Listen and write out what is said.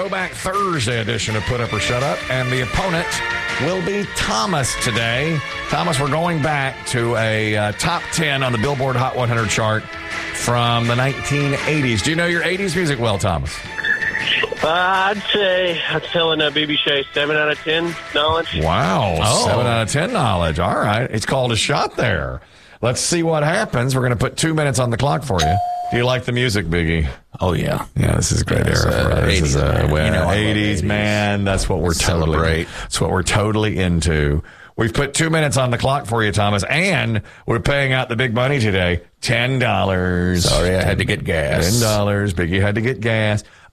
Throwback Thursday edition of Put Up or Shut Up, and the opponent will be Thomas today. Thomas, we're going back to a top 10 on the Billboard Hot 100 chart from the 1980s. Do you know your 80s music well, Thomas? I'd say I'm telling BB Shea 7 out of 10 knowledge. Wow, 7 out of 10 knowledge. All right, it's called a shot there. Let's see what happens. We're going to put 2 minutes on the clock for you. Do you like the music, Biggie? Oh, yeah. Yeah, this is a great era for us. This is 80s, man. That's what we're Celebrate. That's what we're totally into. We've put 2 minutes on the clock for you, Thomas, and we're paying out the big money today. $10. Sorry, I had to get gas. $10. Biggie had to get gas.